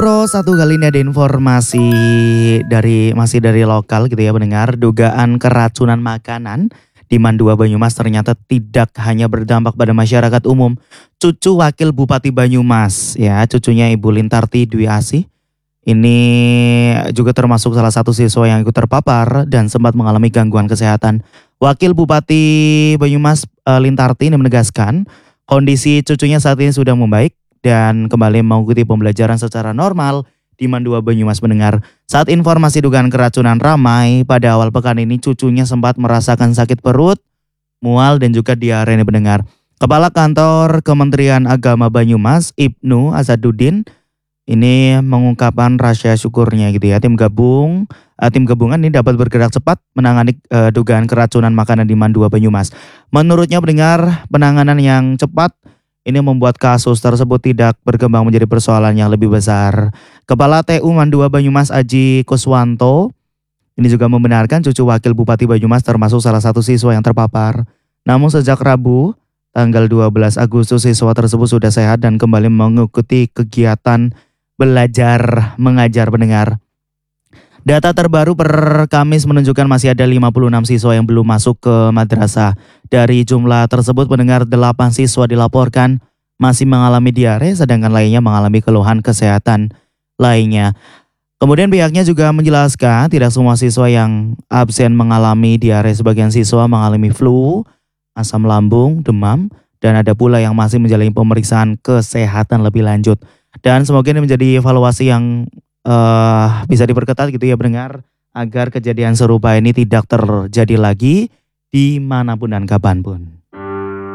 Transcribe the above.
Bro, satu kali ini ada informasi masih dari lokal gitu ya pendengar. Dugaan keracunan makanan di Mandua Banyumas ternyata tidak hanya berdampak pada masyarakat umum. Cucu Wakil Bupati Banyumas ya, cucunya Ibu Lintarti Dwi Asih. Ini juga termasuk salah satu siswa yang ikut terpapar dan sempat mengalami gangguan kesehatan. Wakil Bupati Banyumas Lintarti ini menegaskan kondisi cucunya saat ini sudah membaik dan kembali mengikuti pembelajaran secara normal di Mandua Banyumas mendengar. Saat informasi dugaan keracunan ramai pada awal pekan ini cucunya sempat merasakan sakit perut, mual dan juga diare ini mendengar. Kepala Kantor Kementerian Agama Banyumas Ibnu Azaduddin ini mengungkapkan rasa syukurnya gitu ya. Tim gabungan ini dapat bergerak cepat menangani dugaan keracunan makanan di Mandua Banyumas. Menurutnya mendengar penanganan yang cepat ini membuat kasus tersebut tidak berkembang menjadi persoalan yang lebih besar. Kepala TU Mandua Banyumas Aji Kuswanto ini juga membenarkan cucu Wakil Bupati Banyumas termasuk salah satu siswa yang terpapar. Namun sejak Rabu tanggal 12 Agustus siswa tersebut sudah sehat dan kembali mengikuti kegiatan belajar mengajar pendengar. Data terbaru per Kamis menunjukkan masih ada 56 siswa yang belum masuk ke madrasah. Dari jumlah tersebut pendengar 8 siswa dilaporkan masih mengalami diare sedangkan lainnya mengalami keluhan kesehatan lainnya. Kemudian pihaknya juga menjelaskan tidak semua siswa yang absen mengalami diare, sebagian siswa mengalami flu, asam lambung, demam, dan ada pula yang masih menjalani pemeriksaan kesehatan lebih lanjut. Dan semoga ini menjadi evaluasi yang bisa diperketat gitu ya pendengar, agar kejadian serupa ini tidak terjadi lagi dimanapun dan kapanpun.